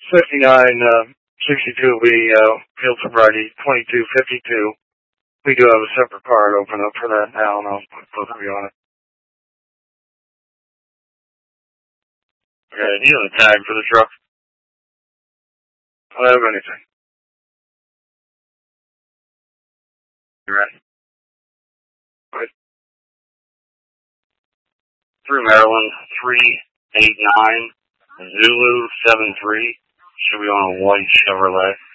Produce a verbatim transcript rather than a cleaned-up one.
fifty-nine sixty-two will be uh, field sobriety twenty-two fifty-two. We do have a separate card open up for that now, and I'll put both of you on it. Okay, do you have a tag for the truck? I don't have anything. You ready? Right. Through Maryland, three eight nine Zulu seven three. Should be on a white Chevrolet.